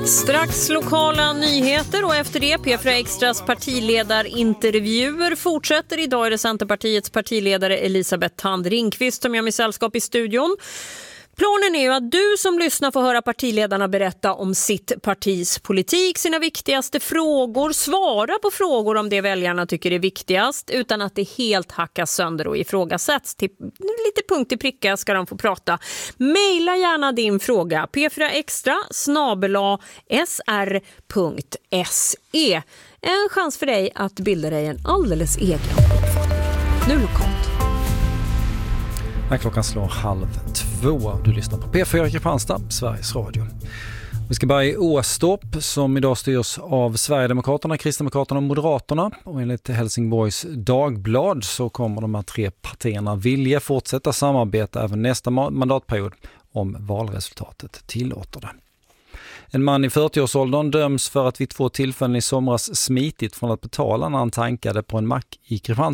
Strax lokala nyheter och efter det P4 Extras partiledarintervjuer fortsätter. Idag är det Centerpartiets partiledare Elisabeth Thand Ringqvist som gör mig sällskap i studion. Planen är ju att du som lyssnar får höra partiledarna berätta om sitt partis politik, sina viktigaste frågor, svara på frågor om det väljarna tycker är viktigast utan att det helt hackas sönder och ifrågasätts. Till lite punkt i pricka ska de få prata. Maila gärna din fråga p4extra@sr.se. En chans för dig att bilda dig en alldeles egen uppfattning. Nu lokalt. När klockan slår 1:30. Du lyssnar på P4 Kristianstad, Sveriges Radio. Vi ska börja i Åstorp som idag styrs av Sverigedemokraterna, Kristdemokraterna och Moderaterna. Och enligt Helsingborgs Dagblad så kommer de här tre partierna vilja fortsätta samarbeta även nästa mandatperiod om valresultatet tillåter det. En man i 40-årsåldern döms för att vid 2 tillfällen i somras smitit från att betala när han tankade på en mack i